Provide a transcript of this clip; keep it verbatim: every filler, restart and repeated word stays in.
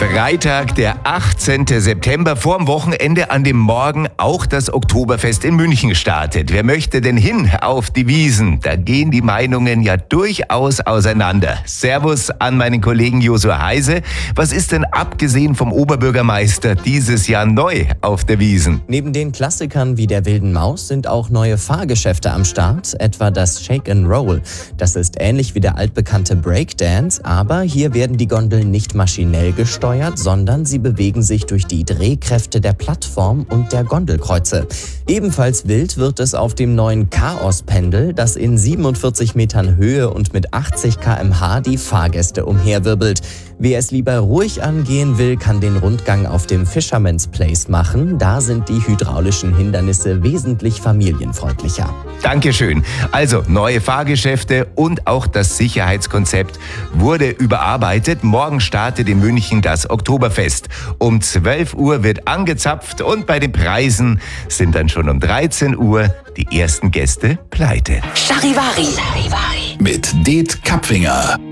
Freitag, der achtzehnten September, vorm Wochenende, an dem Morgen auch das Oktoberfest in München startet. Wer möchte denn hin auf die Wiesn? Da gehen die Meinungen ja durchaus auseinander. Servus an meinen Kollegen Josua Heise. Was ist denn abgesehen vom Oberbürgermeister dieses Jahr neu auf der Wiesn? Neben den Klassikern wie der Wilden Maus sind auch neue Fahrgeschäfte am Start, etwa das Shake and Roll. Das ist ähnlich wie der altbekannte Breakdance, aber hier werden die Gondeln nicht maschinell gesteuert, sondern sie bewegen sich durch die Drehkräfte der Plattform und der Gondelkreuze. Ebenfalls wild wird es auf dem neuen Chaos-Pendel, das in siebenundvierzig Metern Höhe und mit achtzig Kilometer pro Stunde die Fahrgäste umherwirbelt. Wer es lieber ruhig angehen will, kann den Rundgang auf dem Fisherman's Place machen. Da sind die hydraulischen Hindernisse wesentlich familienfreundlicher. Dankeschön. Also neue Fahrgeschäfte und auch das Sicherheitskonzept wurde überarbeitet. Morgen startet in München das Oktoberfest. Um zwölf Uhr wird angezapft und bei den Preisen sind dann schon um dreizehn Uhr die ersten Gäste pleite. Charivari. Mit Det Kapfinger.